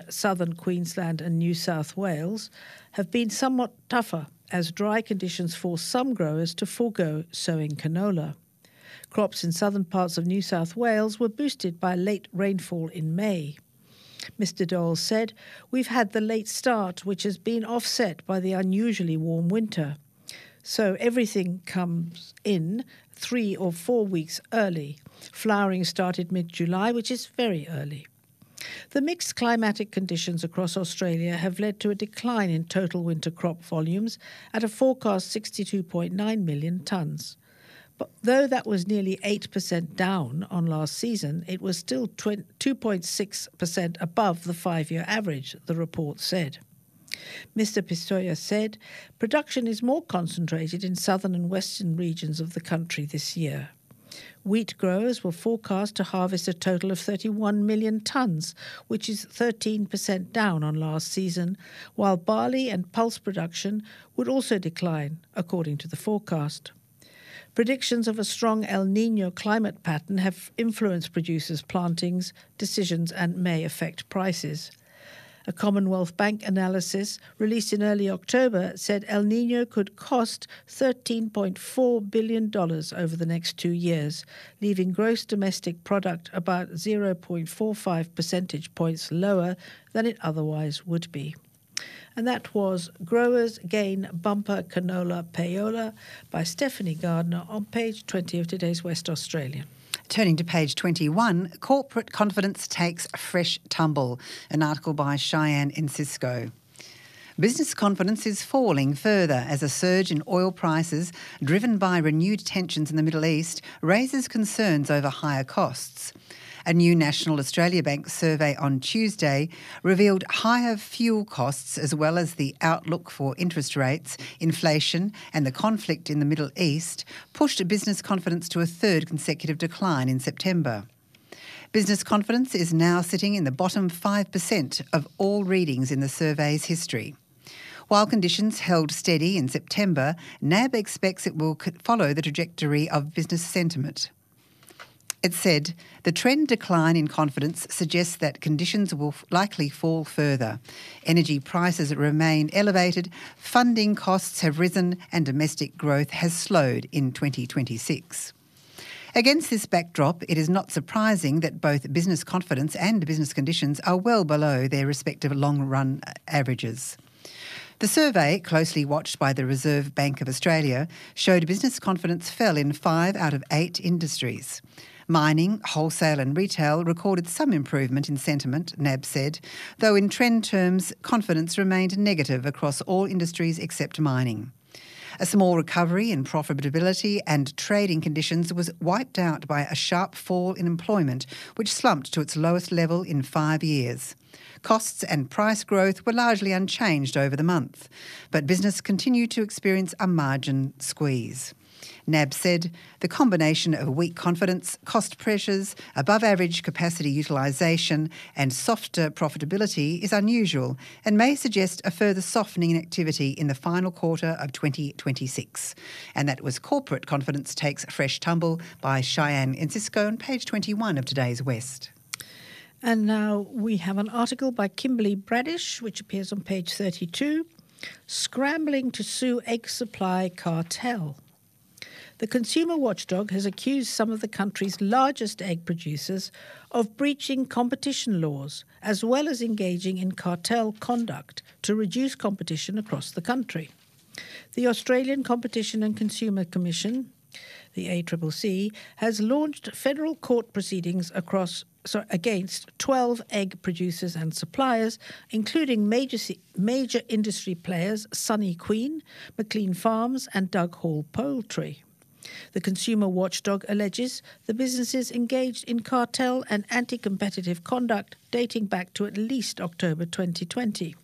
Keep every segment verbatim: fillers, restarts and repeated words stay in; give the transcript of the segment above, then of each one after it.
southern Queensland and New South Wales have been somewhat tougher as dry conditions force some growers to forego sowing canola. Crops in southern parts of New South Wales were boosted by late rainfall in May. Mister Dole said, "We've had the late start, which has been offset by the unusually warm winter. So everything comes in three or four weeks early. Flowering started mid-July, which is very early." The mixed climatic conditions across Australia have led to a decline in total winter crop volumes at a forecast sixty-two point nine million tonnes. But though that was nearly eight percent down on last season, it was still two point six percent above the five-year average, the report said. Mister Pistoia said, "Production is more concentrated in southern and western regions of the country this year. Wheat growers were forecast to harvest a total of thirty-one million tonnes, which is thirteen percent down on last season, while barley and pulse production would also decline, according to the forecast. Predictions of a strong El Niño climate pattern have influenced producers' plantings, decisions and may affect prices. A Commonwealth Bank analysis released in early October said El Niño could cost thirteen point four billion dollars over the next two years, leaving gross domestic product about zero point four five percentage points lower than it otherwise would be." And that was Growers Gain Bumper Canola Payola by Stephanie Gardner on page twenty of today's West Australian. Turning to page twenty-one, Corporate Confidence Takes a Fresh Tumble, an article by Cheyenne Encisco. Business confidence is falling further as a surge in oil prices, driven by renewed tensions in the Middle East, raises concerns over higher costs. A new National Australia Bank survey on Tuesday revealed higher fuel costs as well as the outlook for interest rates, inflation and the conflict in the Middle East pushed business confidence to a third consecutive decline in September. Business confidence is now sitting in the bottom five percent of all readings in the survey's history. While conditions held steady in September, N A B expects it will follow the trajectory of business sentiment. It said, "The trend decline in confidence suggests that conditions will likely fall further. Energy prices remain elevated, funding costs have risen and domestic growth has slowed in twenty twenty-six. Against this backdrop, it is not surprising that both business confidence and business conditions are well below their respective long-run averages. The survey, closely watched by the Reserve Bank of Australia, showed business confidence fell in five out of eight industries. Mining, wholesale and retail recorded some improvement in sentiment, N A B said, though in trend terms, confidence remained negative across all industries except mining. A small recovery in profitability and trading conditions was wiped out by a sharp fall in employment, which slumped to its lowest level in five years. Costs and price growth were largely unchanged over the month, but business continued to experience a margin squeeze. N A B said the combination of weak confidence, cost pressures, above-average capacity utilisation and softer profitability is unusual and may suggest a further softening in activity in the final quarter of twenty twenty-six. And that was Corporate Confidence Takes a Fresh Tumble by Cheyenne Encisco on page twenty-one of today's West. And now we have an article by Kimberly Bradish, which appears on page thirty-two, Scrambling to Sue Egg Supply Cartel. The consumer watchdog has accused some of the country's largest egg producers of breaching competition laws, as well as engaging in cartel conduct to reduce competition across the country. The Australian Competition and Consumer Commission, the A C C C, has launched federal court proceedings across sorry, against twelve egg producers and suppliers, including major, major industry players Sunny Queen, McLean Farms and Doug Hall Poultry. The consumer watchdog alleges the businesses engaged in cartel and anti-competitive conduct dating back to at least October twenty twenty.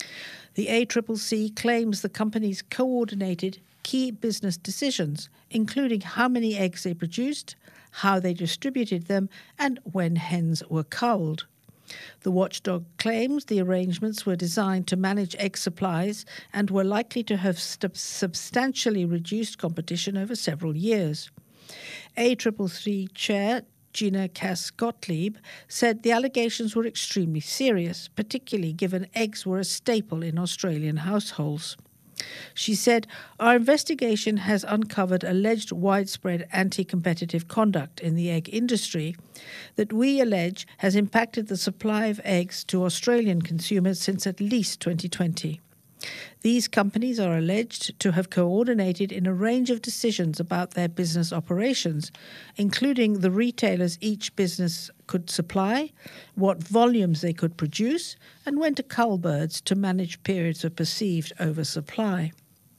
The A C C C claims the companies coordinated key business decisions, including how many eggs they produced, how they distributed them, and when hens were culled. The watchdog claims the arrangements were designed to manage egg supplies and were likely to have st- substantially reduced competition over several years. A C C C Chair Gina Cass-Gottlieb, said the allegations were extremely serious, particularly given eggs were a staple in Australian households. She said, "Our investigation has uncovered alleged widespread anti-competitive conduct in the egg industry that we allege has impacted the supply of eggs to Australian consumers since at least twenty twenty. These companies are alleged to have coordinated in a range of decisions about their business operations, including the retailers each business could supply, what volumes they could produce, and when to cull birds to manage periods of perceived oversupply."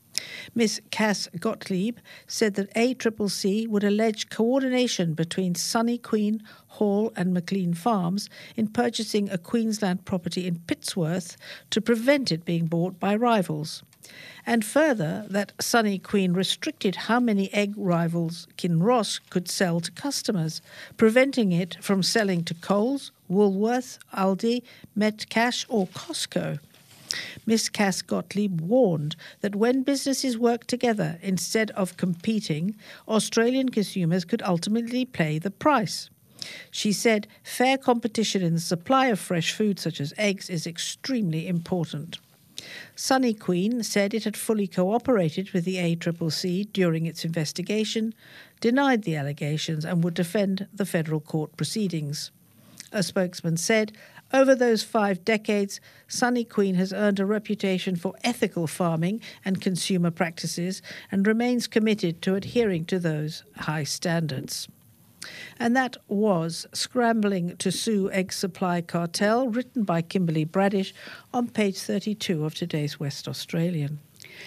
Miss Cass-Gottlieb said that A C C C would allege coordination between Sunny Queen, Hall and McLean Farms in purchasing a Queensland property in Pittsworth to prevent it being bought by rivals, and further that Sunny Queen restricted how many egg rivals Kinross could sell to customers, preventing it from selling to Coles, Woolworths, Aldi, Metcash or Costco. Miss Cass-Gottlieb warned that when businesses work together instead of competing, Australian consumers could ultimately pay the price. She said fair competition in the supply of fresh food such as eggs is extremely important. Sunny Queen said it had fully cooperated with the A C C C during its investigation, denied the allegations and would defend the federal court proceedings. A spokesman said, "Over those five decades, Sunny Queen has earned a reputation for ethical farming and consumer practices and remains committed to adhering to those high standards." And that was Scrambling to Sue Egg Supply Cartel, written by Kimberly Bradish on page thirty-two of today's West Australian.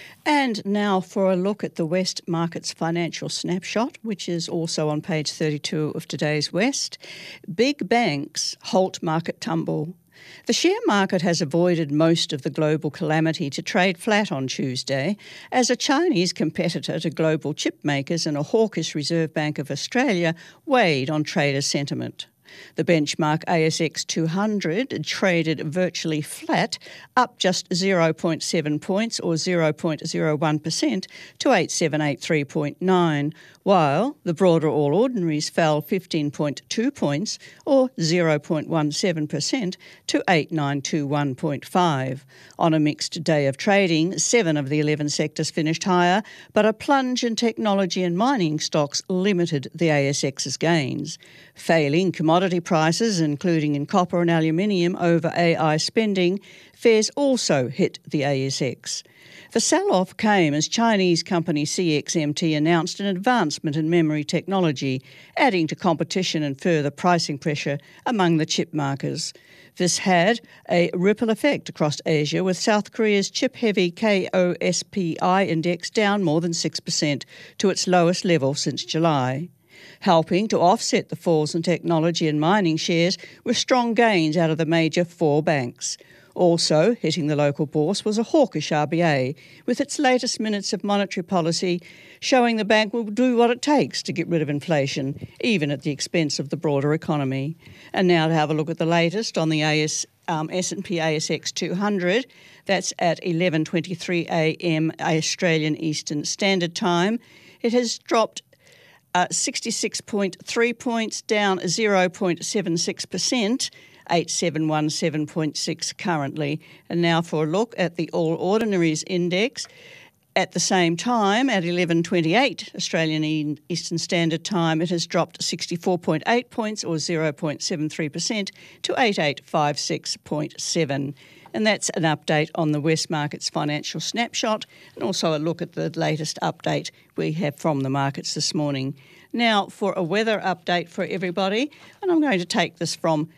And now for a look at the West Markets Financial Snapshot, which is also on page thirty-two of today's West. Big banks halt market tumble. The share market has avoided most of the global calamity to trade flat on Tuesday, as a Chinese competitor to global chip makers and a hawkish Reserve Bank of Australia weighed on trader sentiment. The benchmark A S X two hundred traded virtually flat, up just zero point seven points or zero point zero one percent to eight seven eight three point nine, while the broader All Ordinaries fell fifteen point two points or zero point one seven percent to eight nine two one point five. On a mixed day of trading, seven of the eleven sectors finished higher, but a plunge in technology and mining stocks limited the A S X's gains. Failing commodity prices, including in copper and aluminium over A I spending, fares also hit the A S X. The sell-off came as Chinese company C X M T announced an advancement in memory technology, adding to competition and further pricing pressure among the chip makers. This had a ripple effect across Asia, with South Korea's chip-heavy K O S P I index down more than six percent to its lowest level since July. Helping to offset the falls in technology and mining shares were strong gains out of the major four banks. Also hitting the local bourse was a hawkish R B A, with its latest minutes of monetary policy showing the bank will do what it takes to get rid of inflation, even at the expense of the broader economy. And now to have a look at the latest on the A S, um, S and P A S X two hundred. That's at eleven twenty-three a m Australian Eastern Standard Time. It has dropped uh, sixty-six point three points, down zero point seven six percent. eight seven one seven point six currently. And now for a look at the All Ordinaries Index. At the same time, at eleven twenty-eight Australian Eastern Standard Time, it has dropped sixty-four point eight points or zero point seven three percent to eight eight five six point seven. And that's an update on the West Markets Financial Snapshot, and also a look at the latest update we have from the markets this morning. Now for a weather update for everybody, and I'm going to take this from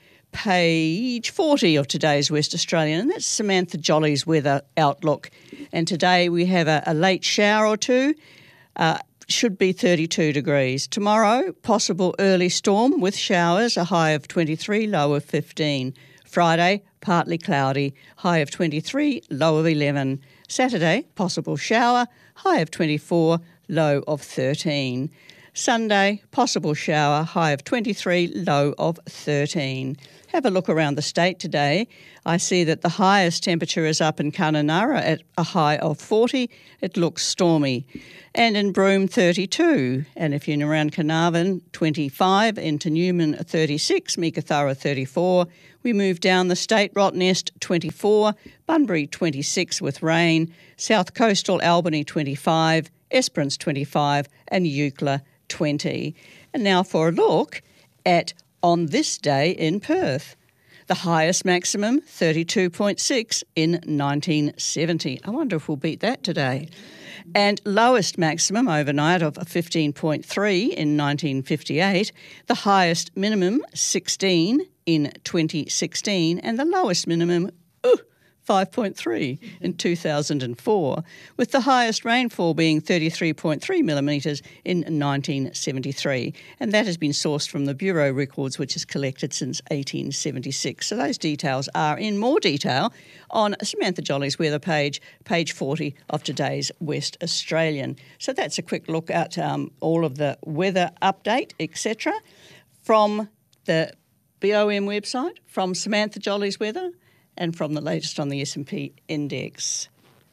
page forty of today's West Australian, and that's Samantha Jolly's weather outlook. And today we have a, a late shower or two, uh, should be thirty-two degrees. Tomorrow, possible early storm with showers, a high of twenty-three, low of fifteen. Friday, partly cloudy, high of twenty-three, low of eleven. Saturday, possible shower, high of twenty-four, low of thirteen. Sunday, possible shower, high of twenty-three, low of thirteen. Have a look around the state today. I see that the highest temperature is up in Kununurra at a high of forty. It looks stormy. And in Broome, thirty-two. And if you're around Carnarvon, twenty-five. Into Newman, thirty-six. Meekatharra, thirty-four. We move down the state, Rottnest, twenty-four. Bunbury, twenty-six with rain. South Coastal, Albany, twenty-five. Esperance, twenty-five. And Eucla, twenty. And now for a look at on this day in Perth. The highest maximum, thirty-two point six in nineteen seventy. I wonder if we'll beat that today. And lowest maximum overnight of fifteen point three in nineteen fifty-eight. The highest minimum, sixteen in twenty sixteen. And the lowest minimum, ooh, five point three in two thousand four, with the highest rainfall being thirty-three point three millimetres in nineteen seventy-three. And that has been sourced from the Bureau records, which is collected since eighteen seventy-six. So those details are in more detail on Samantha Jolly's weather page, page forty of today's West Australian. So that's a quick look at um, all of the weather update, et cetera, from the B O M website, from Samantha Jolly's weather, and from the latest on the S and P index.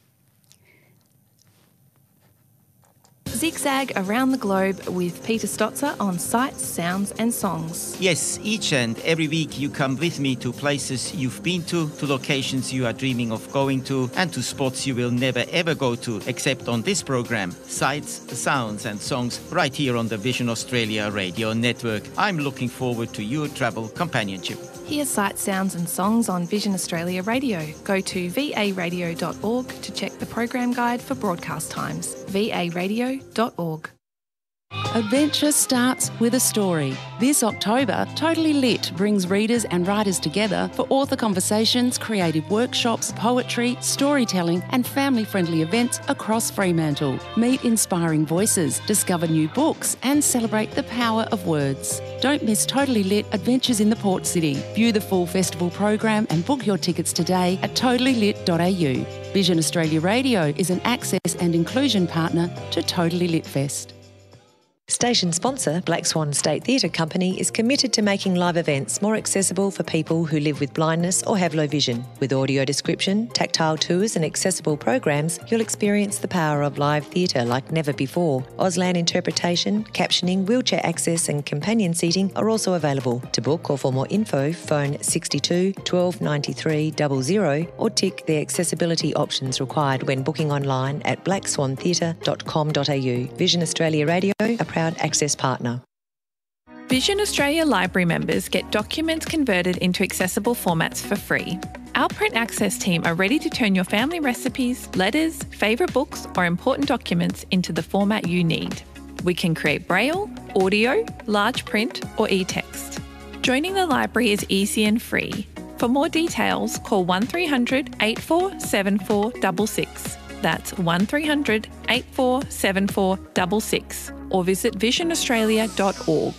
Zigzag around the globe with Peter Stotzer on Sights, Sounds and Songs. Yes, each and every week you come with me to places you've been to, to locations you are dreaming of going to, and to spots you will never ever go to, except on this program, Sights, Sounds and Songs, right here on the Vision Australia Radio Network. I'm looking forward to your travel companionship. Hear Sights, Sounds and Songs on Vision Australia Radio. Go to v a radio dot org to check the program guide for broadcast times. v a radio dot org. Adventure starts with a story. This October, Totally Lit brings readers and writers together for author conversations, creative workshops, poetry, storytelling and family-friendly events across Fremantle. Meet inspiring voices, discover new books and celebrate the power of words. Don't miss Totally Lit Adventures in the Port City. View the full festival program and book your tickets today at totally lit dot a u. Vision Australia Radio is an access and inclusion partner to Totally Lit Fest. Station sponsor Black Swan State Theatre Company is committed to making live events more accessible for people who live with blindness or have low vision. With audio description, tactile tours and accessible programs, you'll experience the power of live theatre like never before. Auslan interpretation, captioning, wheelchair access and companion seating are also available. To book or for more info, phone sixty-two, twelve ninety-three, double zero or tick the accessibility options required when booking online at black swan theatre dot com dot a u. Vision Australia Radio, a proud access partner. Vision Australia Library members get documents converted into accessible formats for free. Our print access team are ready to turn your family recipes, letters, favourite books or important documents into the format you need. We can create braille, audio, large print or e-text. Joining the library is easy and free. For more details, call one three hundred, eight four seven four six six. That's one three hundred, eight four seven four six six or visit vision australia dot org.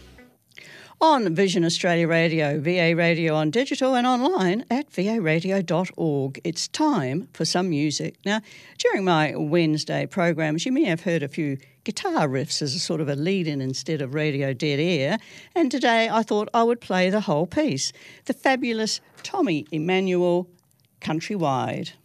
On Vision Australia Radio, V A Radio on digital and online at v a radio dot org. It's time for some music. Now, during my Wednesday programs, you may have heard a few guitar riffs as a sort of a lead-in instead of radio dead air, and today I thought I would play the whole piece. The fabulous Tommy Emmanuel, Countrywide.